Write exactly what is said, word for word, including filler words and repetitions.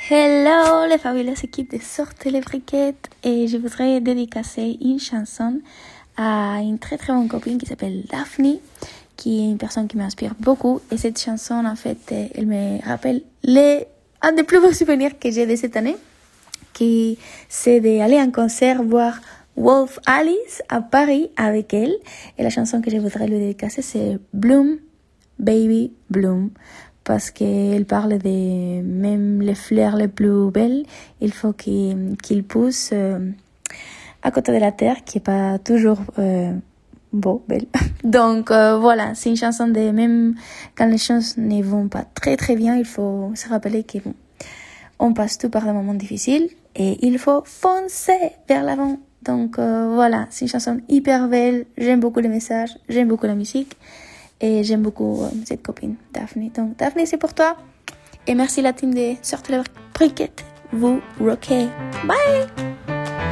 Hello les fabuleuses équipes de Sortez les briquettes, et je voudrais dédicacer une chanson à une très très bonne copine qui s'appelle Daphne, qui est une personne qui m'inspire beaucoup, et cette chanson en fait elle me rappelle les un des plus beaux souvenirs que j'ai de cette année, qui c'est d'aller en concert voir Wolf Alice à Paris avec elle, et la chanson que je voudrais lui dédicacer c'est Bloom Baby Bloom, parce qu'elle parle de même les fleurs les plus belles, il faut qu'ils, qu'ils poussent euh, à côté de la terre, qui est pas toujours euh, beau, belle. Donc euh, voilà, c'est une chanson de même quand les choses ne vont pas très très bien, il faut se rappeler que bon, on passe tout par des moments difficiles et il faut foncer vers l'avant. Donc euh, voilà, c'est une chanson hyper belle, j'aime beaucoup le message, j'aime beaucoup la musique. Et j'aime beaucoup euh, cette copine, Daphne. Donc, Daphne, c'est pour toi. Et merci la team de Sortez les briquettes. Vous rockez. Bye!